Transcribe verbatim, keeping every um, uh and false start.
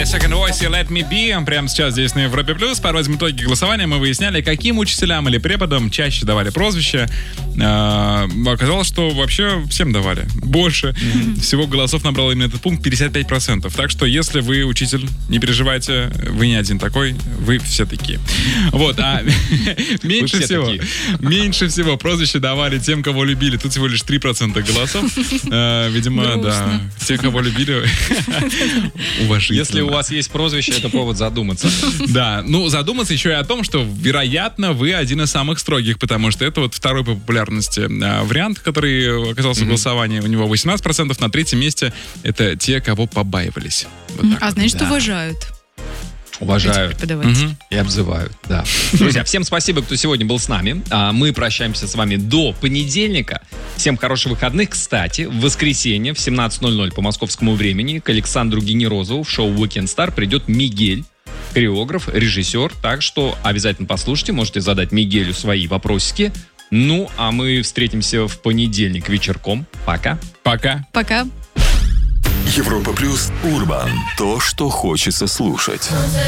Second Voice и Let Me Be. Прямо сейчас здесь на Европе Плюс. Подводим итоги голосования. Мы выясняли, каким учителям или преподам чаще давали прозвище. А, оказалось, что вообще всем давали. Больше. Mm-hmm. Всего голосов набрал именно этот пункт пятьдесят пять процентов. Так что, если вы учитель, не переживайте, вы не один такой, вы все такие. Вот, а меньше всего, меньше всего прозвище давали тем, кого любили. Тут всего лишь три процента голосов. Видимо, да. Те, кого любили, уважительно. Если у вас есть прозвище, это повод задуматься. Да, ну задуматься еще и о том, что, вероятно, вы один из самых строгих, потому что это вот второй по популярности а, вариант, который оказался mm-hmm. в голосовании. У него восемнадцать процентов, на третьем месте это те, кого побаивались. Вот mm-hmm. А значит, да. уважают. Уважают угу. и обзывают, да. Друзья, всем спасибо, кто сегодня был с нами. Мы прощаемся с вами до понедельника. Всем хороших выходных. Кстати, в воскресенье в семнадцать ноль ноль по московскому времени к Александру Генерозову в шоу Weekend Star придет Мигель, хореограф, режиссер. Так что обязательно послушайте, можете задать Мигелю свои вопросики. Ну, а мы встретимся в понедельник вечерком. Пока. Пока. Пока. Европа Плюс Урбан. То, что хочется слушать.